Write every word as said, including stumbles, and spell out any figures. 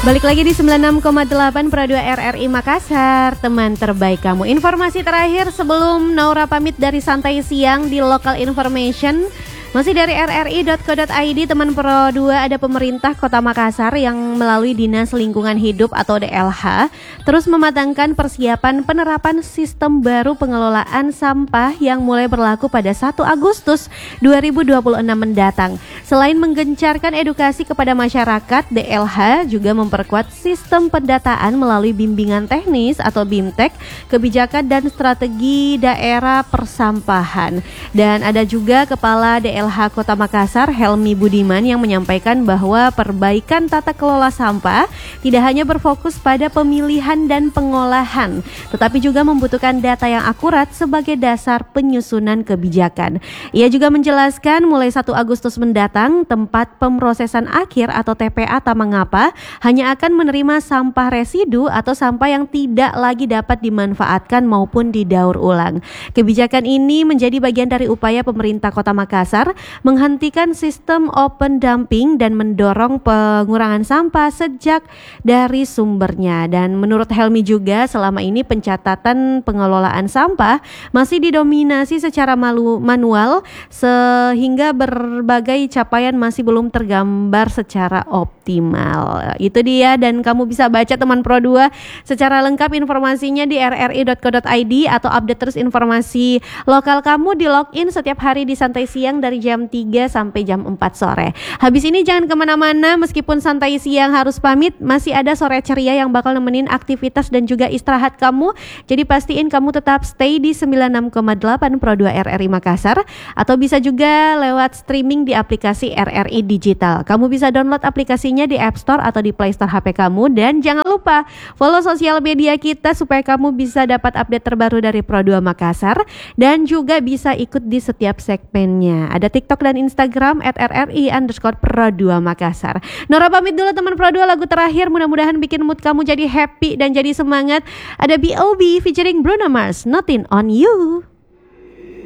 Balik lagi di sembilan puluh enam koma delapan Pro dua R R I Makassar, teman terbaik kamu. Informasi terakhir sebelum Naura pamit dari Santai Siang di Local Information. Masih dari r r i dot co dot i d, teman Pro dua, ada pemerintah Kota Makassar yang melalui Dinas Lingkungan Hidup atau D L H terus mematangkan persiapan penerapan sistem baru pengelolaan sampah yang mulai berlaku pada satu Agustus dua ribu dua puluh enam mendatang. Selain menggencarkan edukasi kepada masyarakat, D L H juga memperkuat sistem pendataan melalui bimbingan teknis atau BIMTEK, kebijakan dan strategi daerah persampahan. Dan ada juga Kepala D L H Kota Makassar, Helmi Budiman, yang menyampaikan bahwa perbaikan tata kelola sampah tidak hanya berfokus pada pemilihan dan pengolahan, tetapi juga membutuhkan data yang akurat sebagai dasar penyusunan kebijakan. Ia juga menjelaskan mulai satu Agustus mendatang, tempat pemrosesan akhir atau T P A Tamangapa hanya akan menerima sampah residu atau sampah yang tidak lagi dapat dimanfaatkan maupun didaur ulang. Kebijakan ini menjadi bagian dari upaya pemerintah Kota Makassar menghentikan sistem open dumping dan mendorong pengurangan sampah sejak dari sumbernya. Dan menurut Helmi juga, selama ini pencatatan pengelolaan sampah masih didominasi secara malu- manual sehingga berbagai capaian masih belum tergambar secara optimal. Itu dia, dan kamu bisa baca teman Pro dua secara lengkap informasinya di r r i dot co dot i d atau update terus informasi lokal kamu di login setiap hari di Santai Siang dari jam tiga sampai jam empat sore. Habis ini jangan kemana-mana, meskipun Santai Siang harus pamit, masih ada Sore Ceria yang bakal nemenin aktivitas dan juga istirahat kamu. Jadi pastiin kamu tetap stay di sembilan puluh enam koma delapan Pro dua R R I Makassar, atau bisa juga lewat streaming di aplikasi R R I Digital. Kamu bisa download aplikasinya di App Store atau di Play Store H P kamu, dan jangan lupa follow sosial media kita supaya kamu bisa dapat update terbaru dari Pro dua Makassar dan juga bisa ikut di setiap segmennya. Ada TikTok dan Instagram at rri underscore Pro dua Makassar. Nora pamit dulu teman Pro dua, lagu terakhir mudah-mudahan bikin mood kamu jadi happy dan jadi semangat. Ada B O B featuring Bruno Mars, Nothing on You.